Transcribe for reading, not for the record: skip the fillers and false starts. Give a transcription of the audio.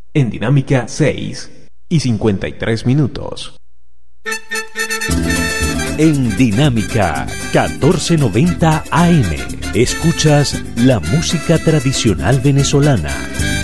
en Dinámica 6:53. En Dinámica 1490 AM escuchas la música tradicional venezolana